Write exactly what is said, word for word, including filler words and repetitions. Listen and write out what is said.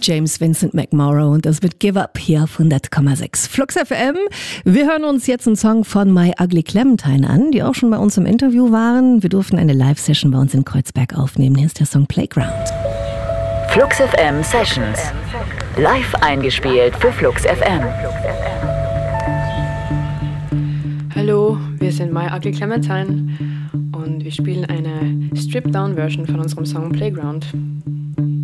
James Vincent McMorrow und das wird Give Up hier auf hundert Komma sechs Flux F M. Wir hören uns jetzt einen Song von My Ugly Clementine an, die auch schon bei uns im Interview waren. Wir durften eine Live-Session bei uns in Kreuzberg aufnehmen. Hier ist der Song Playground. Flux F M Sessions. Live eingespielt für Flux F M. Hallo, wir sind My Ugly Clementine und wir spielen eine Stripped-Down-Version von unserem Song Playground.